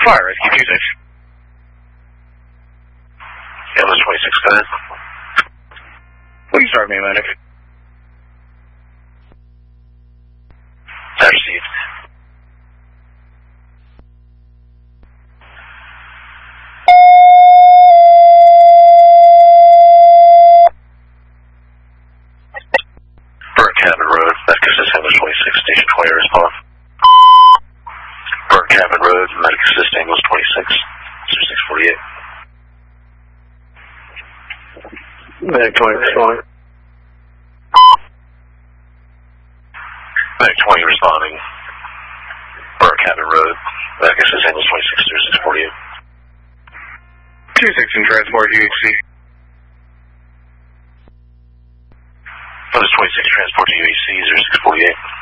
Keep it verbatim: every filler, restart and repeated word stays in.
Fire Rescue two six. Ambulance twenty-six, go ahead. Will you start me, medic? I received. Burnt Cabin Road, medic assist ambulance twenty-six, station twenty, respond. Burnt Cabin Road, medic assist ambulance twenty-six, six forty-eight. Medic twenty, respond. Medic twenty responding. Burnt Cabin Road, medic assist ambulance twenty-six, six forty-eight. two six in transport U H C. Ambulance twenty-six, transport to U H C, zero six forty-eight.